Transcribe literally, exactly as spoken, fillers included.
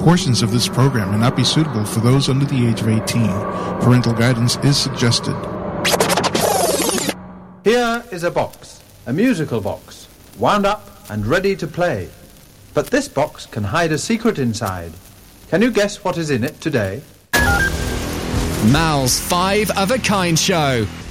Portions of this program may not be suitable for those under the age of eighteen. Parental guidance is suggested. Here is a box, a musical box, wound up and ready to play. But this box can hide a secret inside. Can you guess what is in it today? Mal's Five of a Kind Show.